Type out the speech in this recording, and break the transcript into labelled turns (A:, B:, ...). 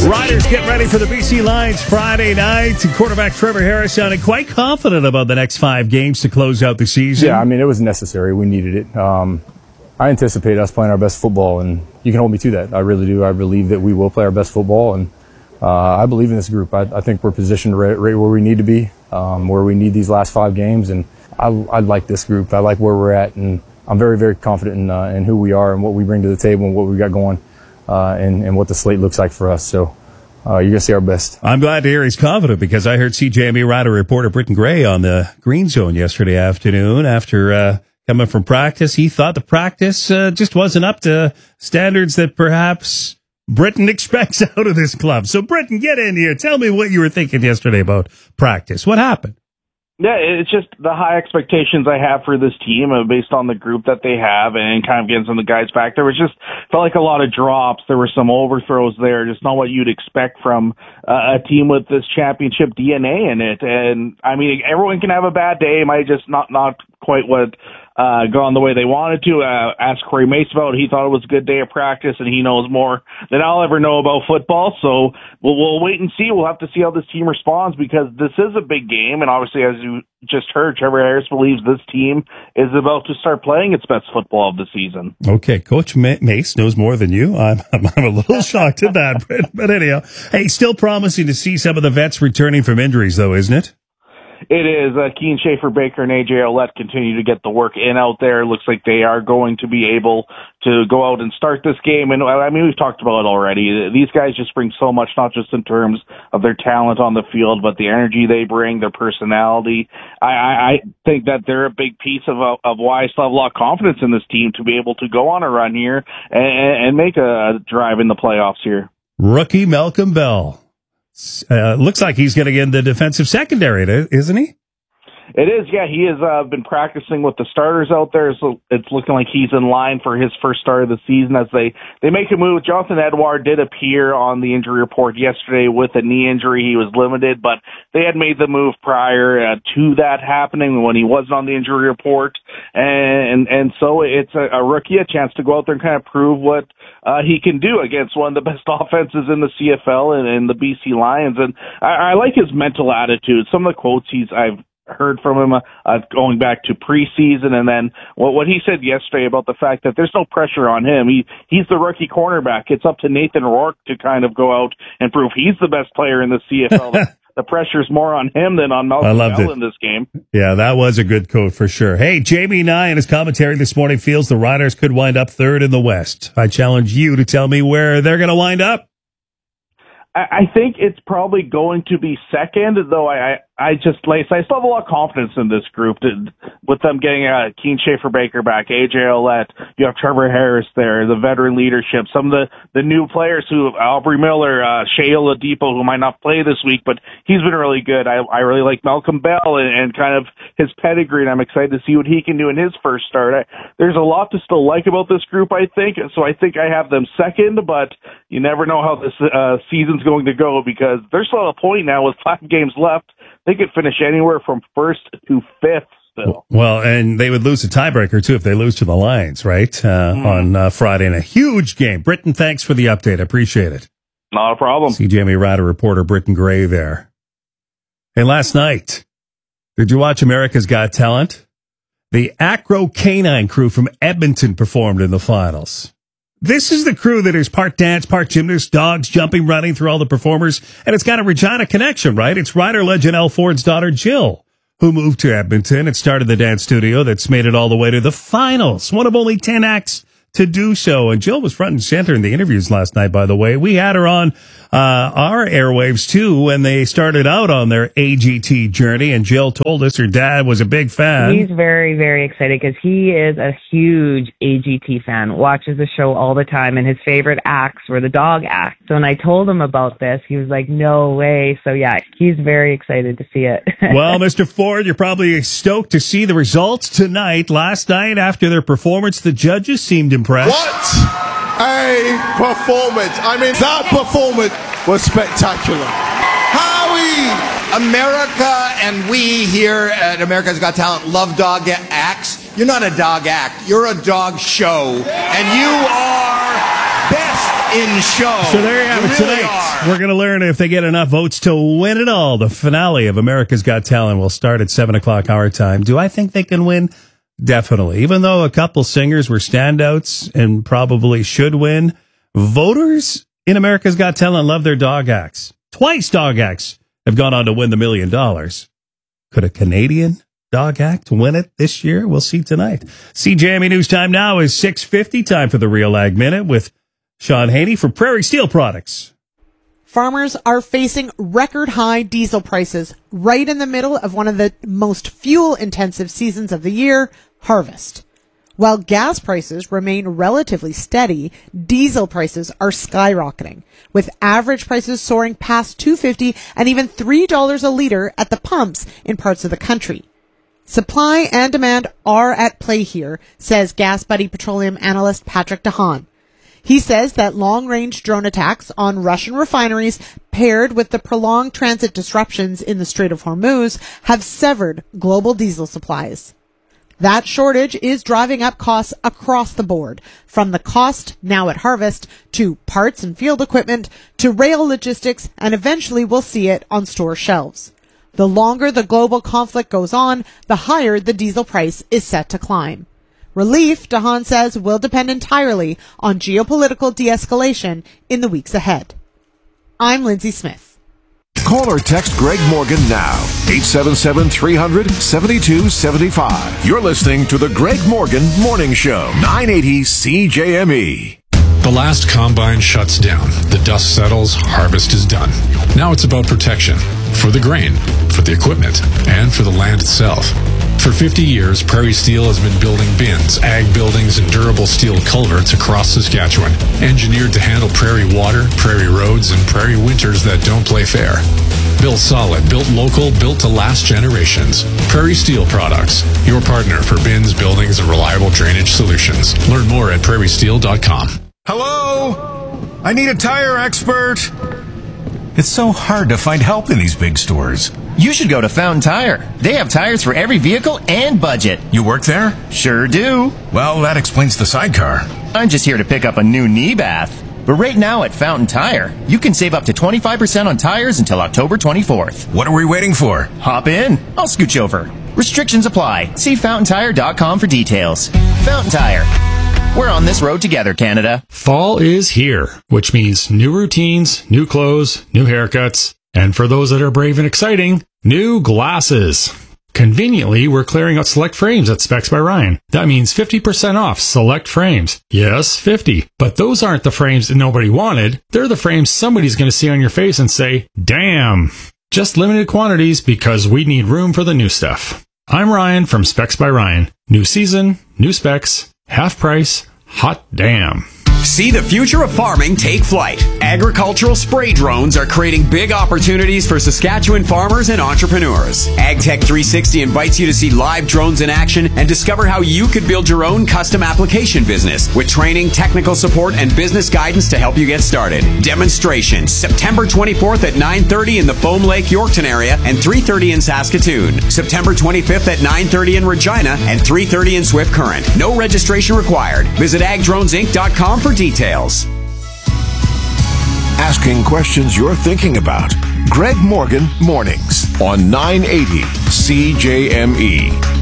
A: Riders get ready for the BC Lions Friday night. Quarterback Trevor Harris sounding quite confident about the next 5 games to close out the season.
B: Yeah, I mean, it was necessary. We needed it. I anticipate us playing our best football, and you can hold me to that. I really do. I believe that we will play our best football, and I believe in this group. I think we're positioned right where we need to be, where we need these last 5 games, and I like this group. I like where we're at, and I'm very, very confident in who we are and what we bring to the table and what we got going, and what the slate looks like for us. So you're going to see our best.
A: I'm glad to hear he's confident because I heard CJME Rider reporter Britton Gray on the Green Zone yesterday afternoon after coming from practice. He thought the practice just wasn't up to standards that perhaps Britton expects out of this club. So, Britton, get in here. Tell me what you were thinking yesterday about practice. What happened?
C: Yeah, it's just the high expectations I have for this team based on the group that they have and kind of getting some of the guys back. There was just felt like a lot of drops. There were some overthrows there, just not what you'd expect from a team with this championship DNA in it. And I mean, everyone can have a bad day. It might just not quite what gone the way they wanted to. Ask Corey Mace about it. He thought it was a good day of practice, and he knows more than I'll ever know about football. So we'll wait and see. We'll have to see how this team responds because this is a big game. And obviously, as you just heard, Trevor Harris believes this team is about to start playing its best football of the season.
A: Okay, Coach Mace knows more than you. I'm a little shocked at that. But anyhow, hey, still promising to see some of the vets returning from injuries, though, isn't it?
C: It is. Keane Schaefer-Baker and AJ Ouellette continue to get the work in out there. Looks like they are going to be able to go out and start this game. And I mean, we've talked about it already. These guys just bring so much, not just in terms of their talent on the field, but the energy they bring, their personality. I think that they're a big piece of why I still have a lot of confidence in this team to be able to go on a run here and make a drive in the playoffs here.
A: Rookie Malcolm Bell. Looks like he's going to get in the defensive secondary, isn't he?
C: It is, yeah. He has been practicing with the starters out there, so it's looking like he's in line for his first start of the season as they make a move. Jonathan Edouard did appear on the injury report yesterday with a knee injury. He was limited, but they had made the move prior to that happening when he wasn't on the injury report. And so it's a rookie, a chance to go out there and kind of prove what he can do against one of the best offenses in the CFL and the BC Lions. And I like his mental attitude. Some of the quotes I've heard from him going back to preseason, and then what he said yesterday about the fact that there's no pressure on him. He's the rookie cornerback. It's up to Nathan Rourke to kind of go out and prove he's the best player in the CFL. The pressure's more on him than on Malcolm Bell in this game.
A: Yeah, that was a good quote for sure. Hey, Jamie Nye in his commentary this morning feels the Riders could wind up third in the West. I challenge you to tell me where they're going to wind up.
C: I think it's probably going to be second, though I still have a lot of confidence in this group with them getting Keane Schaefer-Baker back, AJ Ouellette, you have Trevor Harris there, the veteran leadership, some of the new players Aubrey Miller, Shea Oladipo, who might not play this week, but he's been really good. I really like Malcolm Bell and kind of his pedigree, and I'm excited to see what he can do in his first start. There's a lot to still like about this group, I think, so I think I have them second, but you never know how this season's going to go because they're still at a point now with 5 games left. They could finish anywhere from first to fifth still.
A: Well, and they would lose a tiebreaker, too, if they lose to the Lions, right, on Friday in a huge game. Britton, thanks for the update. I appreciate it.
C: Not a problem.
A: CJME Rider reporter Britton Gray there. Hey, last night, did you watch America's Got Talent? The Acro Canine crew from Edmonton performed in the finals. This is the crew that is part dance, part gymnast, dogs jumping, running through all the performers, and it's got a Regina connection, right? It's Rider legend Elle Ford's daughter, Jill, who moved to Edmonton and started the dance studio that's made it all the way to the finals, one of only 10 acts to do so. And Jill was front and center in the interviews last night, by the way. We had her on our airwaves, too, when they started out on their AGT journey, and Jill told us her dad was a big fan.
D: He's very, very excited because he is a huge AGT fan, watches the show all the time, and his favorite acts were the dog acts. So when I told him about this, he was like, no way. So, yeah, he's very excited to see it.
A: Well, Mr. Ford, you're probably stoked to see the results tonight. Last night, after their performance, the judges seemed impressed.
E: What a performance. I mean, that performance was spectacular. Howie!
F: America and we here at America's Got Talent love dog acts. You're not a dog act. You're a dog show. And you are best in show.
A: So there you have it tonight. We're going to learn if they get enough votes to win it all. The finale of America's Got Talent will start at 7 o'clock our time. Do I think they can win? Definitely. Even though a couple singers were standouts and probably should win, voters in America's Got Talent love their dog acts. Twice dog acts have gone on to win the $1 million. Could a Canadian dog act win it this year? We'll see tonight. CJME News time now is 6:50. Time for the Real Ag Minute with Sean Haney for Prairie Steel Products.
G: Farmers are facing record high diesel prices right in the middle of one of the most fuel intensive seasons of the year, harvest. While gas prices remain relatively steady, diesel prices are skyrocketing, with average prices soaring past $2.50 and even $3 a liter at the pumps in parts of the country. Supply and demand are at play here, says Gas Buddy petroleum analyst Patrick DeHaan. He says that long-range drone attacks on Russian refineries paired with the prolonged transit disruptions in the Strait of Hormuz have severed global diesel supplies. That shortage is driving up costs across the board, from the cost now at harvest to parts and field equipment to rail logistics, and eventually we'll see it on store shelves. The longer the global conflict goes on, the higher the diesel price is set to climb. Relief, DeHaan says, will depend entirely on geopolitical de-escalation in the weeks ahead. I'm Lindsay Smith.
H: Call or text Greg Morgan now. 877-300-7275. You're listening to the Greg Morgan Morning Show. 980 CJME.
I: The last combine shuts down. The dust settles. Harvest is done. Now it's about protection. For the grain, for the equipment, and for the land itself. For 50 years, Prairie Steel has been building bins, ag buildings, and durable steel culverts across Saskatchewan, engineered to handle prairie water, prairie roads, and prairie winters that don't play fair. Built solid, built local, built to last generations. Prairie Steel Products, your partner for bins, buildings, and reliable drainage solutions. Learn more at prairiesteel.com.
J: Hello? I need a tire expert. It's so hard to find help in these big stores.
K: You should go to Fountain Tire. They have tires for every vehicle and budget.
J: You work there?
K: Sure do.
J: Well, that explains the sidecar.
K: I'm just here to pick up a new knee bath. But right now at Fountain Tire, you can save up to 25% on tires until October 24th.
J: What are we waiting for?
K: Hop in. I'll scooch over. Restrictions apply. See fountaintire.com for details. Fountain Tire. We're on this road together, Canada.
L: Fall is here, which means new routines, new clothes, new haircuts, and for those that are brave and exciting, new glasses. Conveniently, we're clearing out select frames at Specs by Ryan. That means 50% off select frames. Yes, 50. But those aren't the frames that nobody wanted. They're the frames somebody's going to see on your face and say, damn. Just limited quantities because we need room for the new stuff. I'm Ryan from Specs by Ryan. New season, new specs, half price, hot damn.
M: See the future of farming take flight. Agricultural spray drones are creating big opportunities for Saskatchewan farmers and entrepreneurs. AgTech 360 invites you to see live drones in action and discover how you could build your own custom application business with training, technical support, and business guidance to help you get started. Demonstrations September 24th at 9:30 in the Foam Lake, Yorkton area and 3:30 in Saskatoon. September 25th at 9:30 in Regina and 3:30 in Swift Current. No registration required. Visit agdronesinc.com for details.
H: Asking questions you're thinking about. Greg Morgan Mornings on 980 CJME.